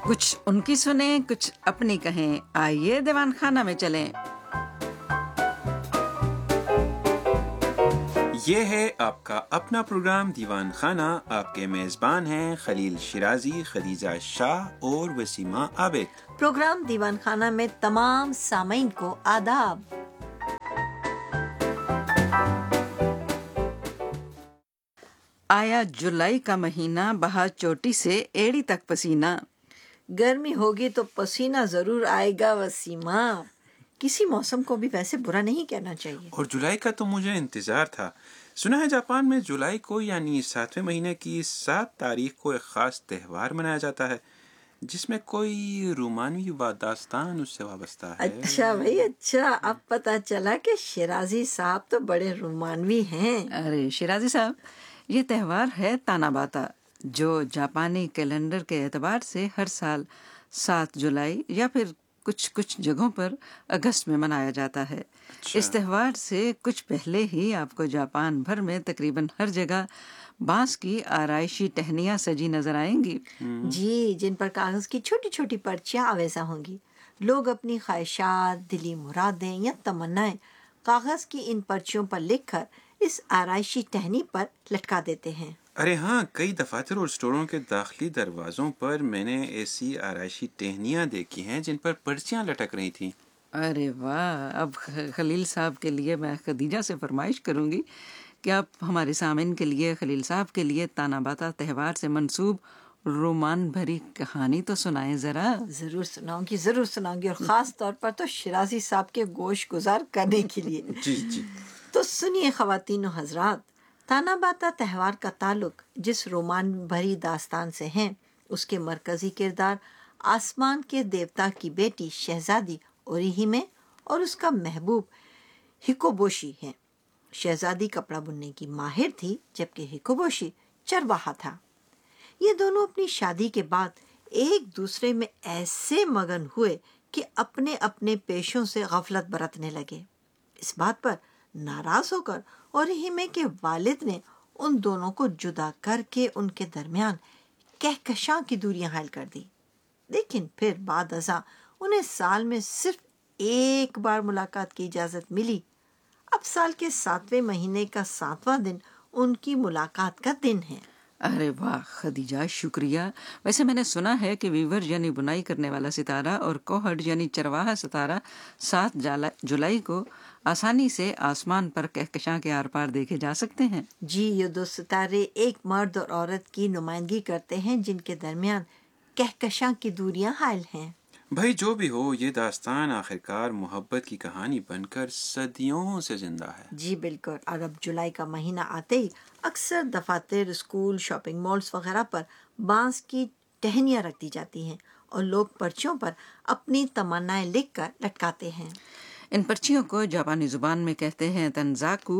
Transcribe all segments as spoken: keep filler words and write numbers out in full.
کچھ ان کی سنیں، کچھ اپنی کہیں، آئیے دیوان خانہ میں چلیں۔ یہ ہے آپ کا اپنا پروگرام دیوان خانہ۔ آپ کے میزبان ہیں خلیل شیرازی، خدیجہ شاہ اور وسیمہ عابد۔ پروگرام دیوان خانہ میں تمام سامعین کو آداب۔ آیا جولائی کا مہینہ، بہا چوٹی سے ایڑی تک پسینہ۔ گرمی ہوگی تو پسینہ ضرور آئے گا وسیمہ۔ کسی موسم کو بھی ویسے برا نہیں کہنا چاہیے۔ اور جولائی کا تو مجھے انتظار تھا۔ سنا ہے جاپان میں جولائی کو یعنی ساتویں مہینے کی سات تاریخ کو ایک خاص تہوار منایا جاتا ہے جس میں کوئی رومانوی داستان اس سے وابستہ ہے۔ اچھا بھائی اچھا، اب پتہ چلا کہ شیرازی صاحب تو بڑے رومانوی ہیں۔ ارے شیرازی صاحب، یہ تہوار ہے تاناباتا، جو جاپانی کیلنڈر کے اعتبار سے ہر سال سات جولائی یا پھر کچھ کچھ جگہوں پر اگست میں منایا جاتا ہے۔ اچھا۔ اس تہوار سے کچھ پہلے ہی آپ کو جاپان بھر میں تقریباً ہر جگہ بانس کی آرائشی ٹہنیاں سجی نظر آئیں گی۔ جی، جن پر کاغذ کی چھوٹی چھوٹی پرچیاں آویزاں ہوں گی۔ لوگ اپنی خواہشات، دلی مرادیں یا تمنائیں کاغذ کی ان پرچیوں پر لکھ کر اس آرائشی ٹہنی پر لٹکا دیتے ہیں۔ ارے ہاں، کئی دفاتر اور اسٹوروں کے داخلی دروازوں پر میں نے ایسی آرائشی ٹہنیاں دیکھی ہیں جن پر پرچیاں لٹک رہی تھیں۔ ارے واہ، اب خلیل صاحب کے لیے میں خدیجہ سے فرمائش کروں گی کہ آپ ہمارے سامعین کے لیے، خلیل صاحب کے لیے تاناباتا تہوار سے منسوب رومان بھری کہانی تو سنائیں ذرا۔ ضرور سناؤں گی، ضرور سناؤں گی، اور خاص طور پر تو شیرازی صاحب کے گوش گزار کرنے کے لیے۔ جی جی۔ تو سنیے خواتین و حضرات، تاناباتا تہوار کا تعلق جس رومان بھری داستان سے ہے، اس کے مرکزی کردار آسمان کے دیوتا کی بیٹی شہزادی اوریہیمے اور اس کا محبوب ہکوبوشی ہے۔ شہزادی کپڑا بننے کی ماہر تھی جبکہ ہکوبوشی چرواہا تھا۔ یہ دونوں اپنی شادی کے بعد ایک دوسرے میں ایسے مگن ہوئے کہ اپنے اپنے پیشوں سے غفلت برتنے لگے۔ اس بات پر ناراض ہو کر اوریہیمے کے والد نے ان دونوں کو جدا کر کے ان کے درمیان کہکشاں کی دوریاں حائل کر دی۔ لیکن پھر بعد ازاں انہیں سال میں صرف ایک بار ملاقات کی اجازت ملی۔ اب سال کے ساتویں مہینے کا ساتواں دن ان کی ملاقات کا دن ہے۔ ارے واہ خدیجہ، شکریہ۔ ویسے میں نے سنا ہے کہ ویور یعنی بنائی کرنے والا ستارہ اور کوہڑ یعنی چرواہا ستارہ سات جولائی کو آسانی سے آسمان پر کہکشاں کے آر پار دیکھے جا سکتے ہیں۔ جی، یہ دو ستارے ایک مرد اور عورت کی نمائندگی کرتے ہیں جن کے درمیان کہکشاں کی دوریاں حائل ہیں۔ بھائی جو بھی ہو، یہ داستان آخرکار محبت کی کہانی بن کر صدیوں سے زندہ ہے۔ جی بالکل۔ اور اب جولائی کا مہینہ آتے ہی اکثر دفاتر، اسکول، شاپنگ مالز وغیرہ پر بانس کی ٹہنیاں رکھ دی جاتی ہیں اور لوگ پرچیوں پر اپنی تمنائیں لکھ کر لٹکاتے ہیں۔ ان پرچیوں کو جاپانی زبان میں کہتے ہیں تنزاکو،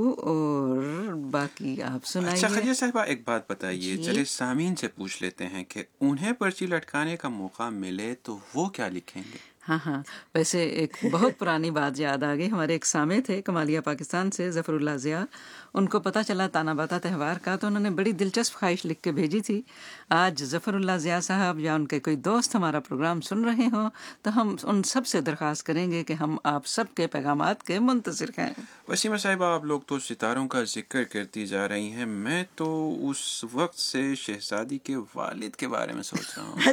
اور باقی آپ سنائیے۔ اچھا خدیجہ صاحبہ، ایک بات بتائیے، جی؟ چلے سامعین سے پوچھ لیتے ہیں کہ انہیں پرچی لٹکانے کا موقع ملے تو وہ کیا لکھیں گے؟ ہاں ہاں، ویسے ایک بہت پرانی بات یاد آ گئی۔ ہمارے ایک سامع تھے کمالیہ پاکستان سے، ظفر اللہ ضیاء، ان کو پتہ چلا تاناباتا تہوار کا تو انہوں نے بڑی دلچسپ خواہش لکھ کے بھیجی تھی۔ آج ظفر اللہ ضیاء صاحب یا ان کے کوئی دوست ہمارا پروگرام سن رہے ہوں تو ہم ان سب سے درخواست کریں گے کہ ہم آپ سب کے پیغامات کے منتظر ہیں۔ وسیمہ صاحبہ، آپ لوگ تو ستاروں کا ذکر کرتی جا رہی ہیں، میں تو اس وقت سے شہزادی کے والد کے بارے میں سوچ رہا ہوں۔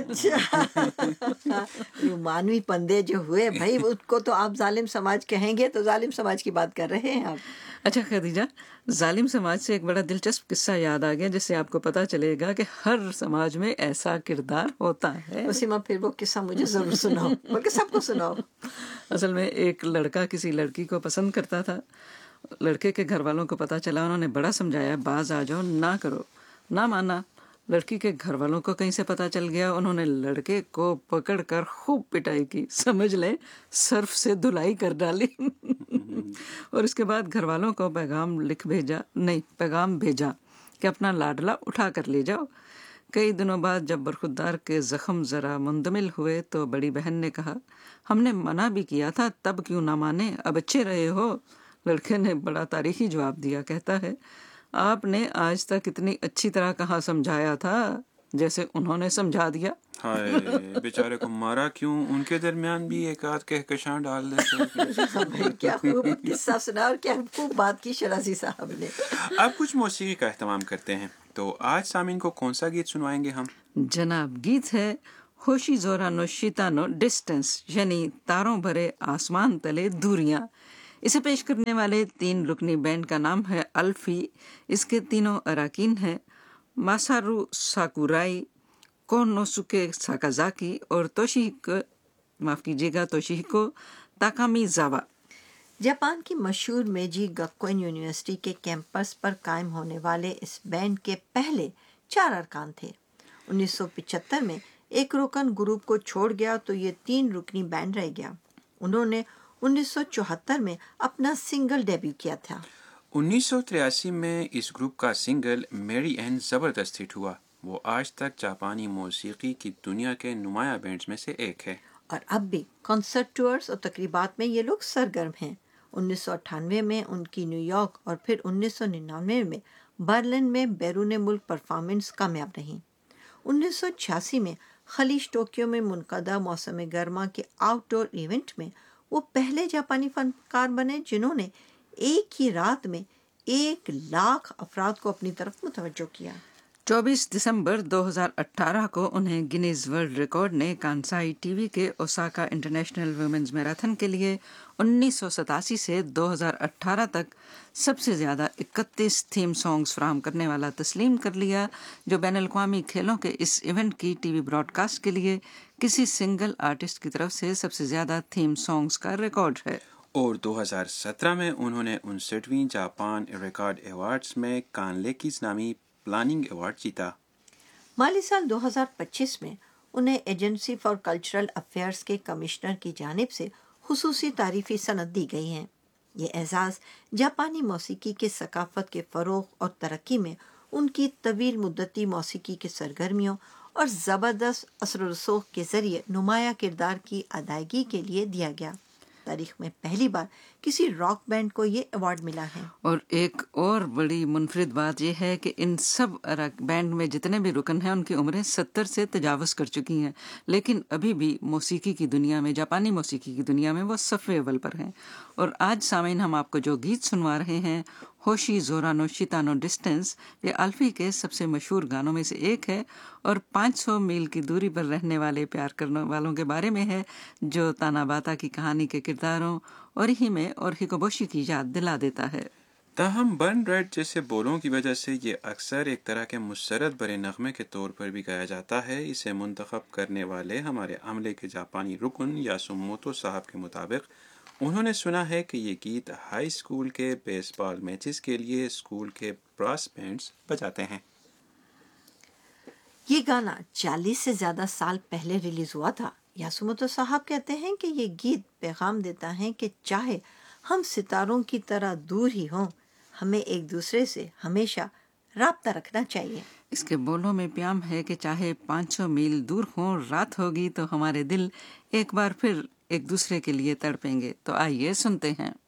اچھا، رومانوی پندے جو ہوئے بھائی، ان کو تو آپ ظالم سماج کہیں گے تو ظالم سماج کی بات کر رہے ہیں آپ۔ اچھا خدیجہ، ظالم سماج سے ایک بڑا دلچسپ قصہ یاد آ گیا جس سے آپ کو پتہ چلے گا کہ ہر سماج میں ایسا کردار ہوتا ہے۔ وسیمہ پھر وہ قصہ مجھے ضرور سناؤ، بلکہ سب کو سناؤ۔ اصل میں ایک لڑکا کسی لڑکی کو پسند کرتا تھا۔ لڑکے کے گھر والوں کو پتہ چلا، انہوں نے بڑا سمجھایا، باز آ جاؤ، نہ کرو، نہ مانا۔ لڑکی کے گھر والوں کو کہیں سے پتہ چل گیا، انہوں نے لڑکے کو پکڑ کر خوب پٹائی کی، سمجھ لیں صرف سے دھلائی کر ڈالی۔ اور اس کے بعد گھر والوں کو پیغام لکھ بھیجا نہیں پیغام بھیجا کہ اپنا لاڈلا اٹھا کر لے جاؤ۔ کئی دنوں بعد جب برخوردار کے زخم ذرا مندمل ہوئے تو بڑی بہن نے کہا، ہم نے منع بھی کیا تھا، تب کیوں نہ مانے، اب اچھے رہے ہو۔ لڑکے نے بڑا تاریخی جواب دیا، کہتا ہے، آپ نے آج تک اتنی اچھی طرح کہاں سمجھایا تھا جیسے انہوں نے سمجھا دیا۔ ہائے بیچارے کو مارا کیوں؟ ان کے درمیان بھی ایک آدھ کہکشاں ڈال دیتے. کیا خوب قصہ سنا اور کیا خوب بات کی شرازی صاحب نے. اب کچھ موسیقی کا اہتمام کرتے ہیں. تو آج سامعین کو کون سا گیت سنوائیں گے ہم؟ جناب گیت ہے ہوشی زورانو شیتانو ڈسٹنس، یعنی تاروں بھرے آسمان تلے دوریاں. اسے پیش کرنے والے تین رکنی بینڈ کا نام ہے الفی. اس کے تینوں اراکین ہیں ماسارو ساکورائی، کونوسوکے ساکازاکی اور توشیہیکو معاف کیجیے گا توشیہیکو تاکامیزاوا. جاپان کی مشہور میجی گکوین یونیورسٹی کے کیمپس پر قائم ہونے والے اس بینڈ کے پہلے چار ارکان تھے. انیس سو پچہتر میں ایک رکن گروپ کو چھوڑ گیا تو یہ تین رکنی بینڈ رہ گیا. انہوں نے انیس سو چوہتر میں اپنا سنگل ڈیبیو کیا تھا. انیس سو تریاسی میں اس گروپ کا سنگل میری این زبردست ہٹ ہوا. وہ آج تک جاپانی موسیقی کی دنیا کے نمایاں بینڈز میں سے ایک ہے، اور اب بھی کنسرٹ ٹورز اور تقریبات میں یہ لوگ سرگرم ہیں. انیس سو اٹھانوے میں ان کی نیو یارک اور پھر انیس سو ننانوے میں برلن میں بیرون ملک پرفارمنس کامیاب رہیں. انیس سو چھیاسی میں خلیج ٹوکیو میں منعقدہ موسم گرما کے آؤٹ ڈور ایونٹ میں وہ پہلے جاپانی فنکار بنے جنہوں نے ایک ہی رات میں ایک لاکھ افراد کو اپنی طرف متوجہ کیا. چوبیس دسمبر دو ہزار اٹھارہ کو انہیں گینیز ورلڈ ریکارڈ نے کانسائی ٹی وی کے اوساکا انٹرنیشنل ویمنز میراتھن کے لیے انیس سو ستاسی سے دو ہزار اٹھارہ تک سب سے زیادہ اکتیس تھیم سانگز فراہم کرنے والا تسلیم کر لیا، جو بین الاقوامی کھیلوں کے اس ایونٹ کی ٹی وی براڈ کاسٹ کے لیے کسی سنگل آرٹسٹ کی طرف سے سب سے زیادہ تھیم سانگز کا ریکارڈ ہے. اور دو ہزار سترہ میں انہوں نے انسٹھویں جاپان ریکارڈ ایوارڈز میں کانلیکیز نامی پلاننگ ایوارڈ جیتا. مالی سال دو ہزار پچیس میں انہیں ایجنسی فار کلچرل افیئرز کے کمشنر کی جانب سے خصوصی تعریفی سند دی گئی ہے. یہ اعزاز جاپانی موسیقی کے ثقافت کے فروغ اور ترقی میں ان کی طویل مدتی موسیقی کے سرگرمیوں اور زبردست اثر و رسوخ کے ذریعے نمایاں کردار کی ادائیگی کے لیے دیا گیا. تاریخ میں پہلی بار کسی راک بینڈ کو یہ ایوارڈ ملا ہے. اور ایک اور بڑی منفرد بات یہ ہے کہ ان سب بینڈ میں جتنے بھی رکن ہیں ان کی عمریں ستر سے تجاوز کر چکی ہیں، لیکن ابھی بھی موسیقی کی دنیا میں، جاپانی موسیقی کی دنیا میں وہ صف اول پر ہیں. اور آج سامعین ہم آپ کو جو گیت سنوا رہے ہیں ہوشی زورانو شیتانو ڈسٹنس، یہ الفی کے سب سے مشہور گانوں میں سے ایک ہے اور پانچ سو میل کی دوری پر رہنے والے پیار کرنے والوں کے بارے میں ہے، جو تاناباتا کی کہانی کے کرداروں اوریہیمے اور ہکوبوشی کی یاد دلا دیتا ہے. تاہم برن ریڈ جیسے بولوں کی وجہ سے یہ اکثر ایک طرح کے مسرت برے نغمے کے طور پر بھی گایا جاتا ہے. اسے منتخب کرنے والے ہمارے عملے کے جاپانی رکن یاسوموتو صاحب کے مطابق انہوں نے سنا ہے کہ یہ گیت ہائی اسکول کے بیس بال میچز کے لیے اسکول کے براس بینڈز بجاتے ہیں. یہ گانا چالیس سے زیادہ سال پہلے ریلیز ہوا تھا. یاسوموتو صاحب کہتے ہیں کہ یہ گیت پیغام دیتا ہے کہ چاہے ہم ستاروں کی طرح دور ہی ہوں، ہمیں ایک دوسرے سے ہمیشہ رابطہ رکھنا چاہیے. اس کے بولوں میں پیام ہے کہ چاہے پانچ سو میل دور ہوں، رات ہوگی تو ہمارے دل ایک بار پھر ایک دوسرے کے لیے تڑپیں گے. تو آئیے سنتے ہیں.